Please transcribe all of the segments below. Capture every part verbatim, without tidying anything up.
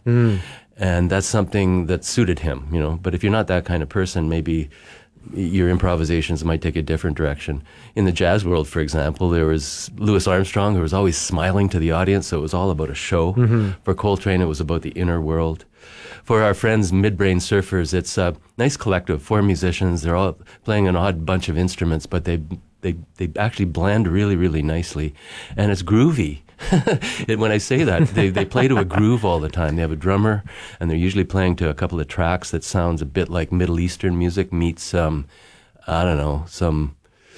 Mm. And that's something that suited him, you know. But if you're not that kind of person, maybe your improvisations might take a different direction. In the jazz world, for example, there was Louis Armstrong, who was always smiling to the audience, so it was all about a show. Mm-hmm. For Coltrane, it was about the inner world. For our friends, Midbrain Surfers, it's a nice collective, four musicians. They're all playing an odd bunch of instruments, but they they they actually blend really, really nicely. And it's groovy. it, when I say that, they, they play to a groove all the time. They have a drummer, and they're usually playing to a couple of tracks that sounds a bit like Middle Eastern music meets, um, I don't know, some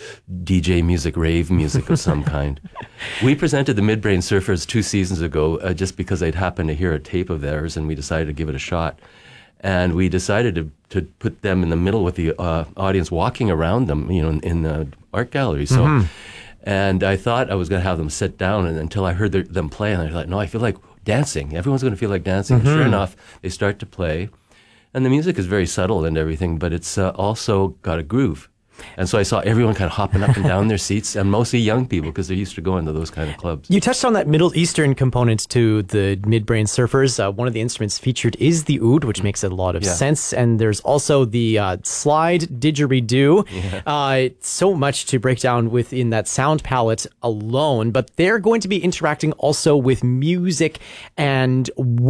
D J music, rave music of some kind. We presented the Midbrain Surfers two seasons ago uh, just because I'd happened to hear a tape of theirs, and we decided to give it a shot. And we decided to, to put them in the middle with the uh, audience walking around them, you know, in, in the art gallery. So. Mm-hmm. And I thought I was going to have them sit down and, until I heard their, them play. And I thought, no, I feel like dancing. Everyone's going to feel like dancing. Mm-hmm. And sure enough, they start to play. And the music is very subtle and everything, but it's uh, also got a groove. And so I saw everyone kind of hopping up and down their seats, and mostly young people because they're used to going to those kind of clubs. You touched on that Middle Eastern component to the Midbrain Surfers. Uh, one of the instruments featured is the oud, which makes a lot of yeah. sense. And there's also the uh, slide didgeridoo. Yeah. Uh, so much to break down within that sound palette alone, but they're going to be interacting also with music and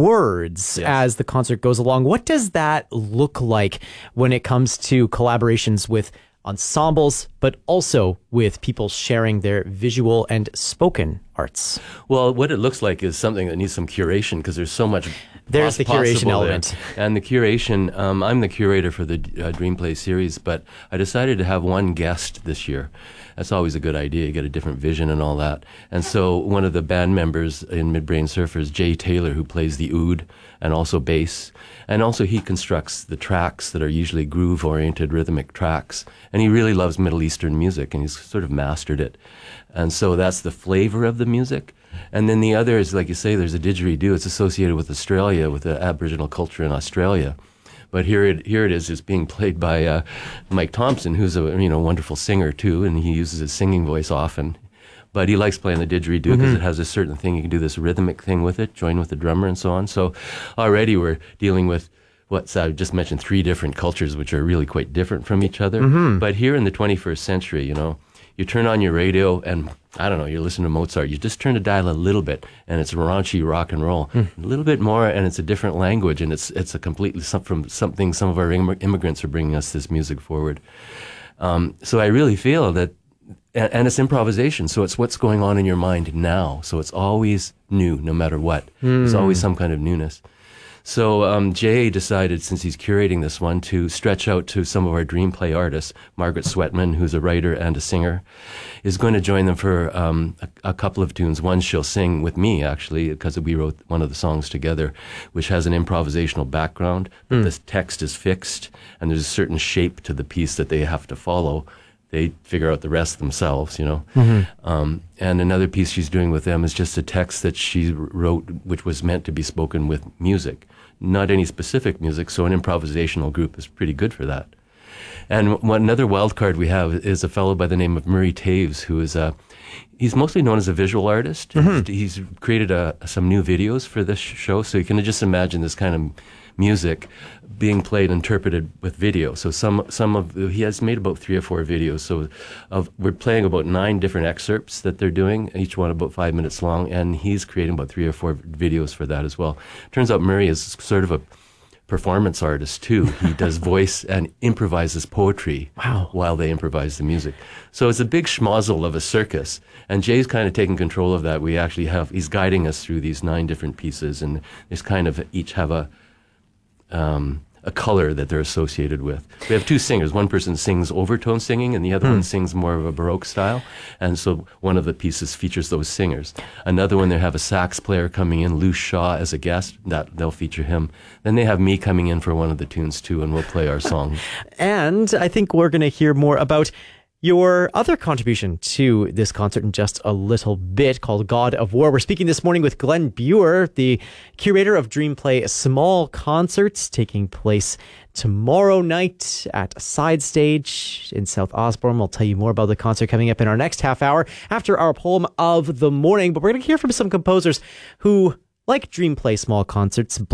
words yes. as the concert goes along. What does that look like when it comes to collaborations with ensembles, but also with people sharing their visual and spoken arts? Well, what it looks like is something that needs some curation because there's so much. There's the curation element. There. And the curation, um, I'm the curator for the uh, Dreamplay series, but I decided to have one guest this year. That's always a good idea. You get a different vision and all that. And so one of the band members in Midbrain Surfers, Jay Taylor, who plays the oud and also bass, and also he constructs the tracks that are usually groove-oriented rhythmic tracks. And he really loves Middle Eastern music, and he's sort of mastered it. And so that's the flavor of the music. And then the other is, like you say, there's a didgeridoo. It's associated with Australia, with the Aboriginal culture in Australia. But here it here it is, it's being played by uh, Mike Thompson, who's a you know wonderful singer too, and he uses his singing voice often. But he likes playing the didgeridoo because mm-hmm. it has a certain thing. You can do this rhythmic thing with it, join with the drummer and so on. So already we're dealing with what's I just mentioned three different cultures, which are really quite different from each other. Mm-hmm. But here in the twenty-first century, you know, you turn on your radio and, I don't know, you're listening to Mozart. You just turn the dial a little bit, and it's raunchy rock and roll. Mm. A little bit more, and it's a different language, and it's it's a completely some, from something some of our Im- immigrants are bringing us this music forward. Um, so I really feel that, and, and it's improvisation, so it's what's going on in your mind now. So it's always new, no matter what. Mm. There's always some kind of newness. So um, Jay decided, since he's curating this one, to stretch out to some of our Dreamplay artists. Margaret Sweatman, who's a writer and a singer, is going to join them for um, a, a couple of tunes. One she'll sing with me, actually, because we wrote one of the songs together, which has an improvisational background. But mm. the text is fixed, and there's a certain shape to the piece that they have to follow. They figure out the rest themselves, you know. Mm-hmm. Um, and another piece she's doing with them is just a text that she wrote, which was meant to be spoken with music. Not any specific music, so an improvisational group is pretty good for that. And one another wild card we have is a fellow by the name of Murray Taves, who is a, he's mostly known as a visual artist. Mm-hmm. He's, he's created a, some new videos for this show, so you can just imagine this kind of music being played, interpreted with video. So some some of he has made about three or four videos. So of we're playing about nine different excerpts that they're doing, each one about five minutes long, and he's creating about three or four videos for that as well. Turns out Murray is sort of a performance artist too. He does voice and improvises poetry wow. while they improvise the music. So it's a big schmozzle of a circus, and Jay's kind of taking control of that. We actually have he's guiding us through these nine different pieces, and there's kind of each have a Um, a color that they're associated with. We have two singers. One person sings overtone singing, and the other hmm. one sings more of a Baroque style. And so one of the pieces features those singers. Another one, they have a sax player coming in, Lou Shaw, as a guest. That they'll feature him. Then they have me coming in for one of the tunes too, and we'll play our song. And I think we're going to hear more about your other contribution to this concert in just a little bit, called God of War. We're speaking this morning with Glenn Buer, the curator of Dreamplay Small Concerts, taking place tomorrow night at Side Stage in South Osborne. We'll tell you more about the concert coming up in our next half hour after our poem of the morning. But we're going to hear from some composers who, like Dreamplay Small Concerts,